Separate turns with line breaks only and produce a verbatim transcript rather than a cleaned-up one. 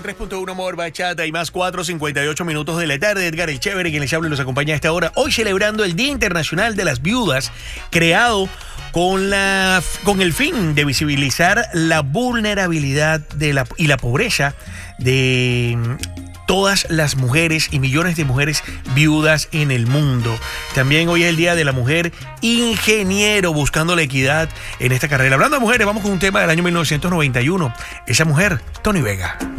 tres punto uno Amor Bachata y más cuatro cincuenta y ocho minutos de la tarde. Edgar el Chévere, quien les habla y los acompaña a esta hora. Hoy celebrando el Día Internacional de las Viudas, creado con, la, con el fin de visibilizar la vulnerabilidad de la, y la pobreza de todas las mujeres y millones de mujeres viudas en el mundo. También hoy es el Día de la Mujer Ingeniero, buscando la equidad en esta carrera. Hablando de mujeres, vamos con un tema del año mil novecientos noventa y uno. Esa mujer, Tony Vega.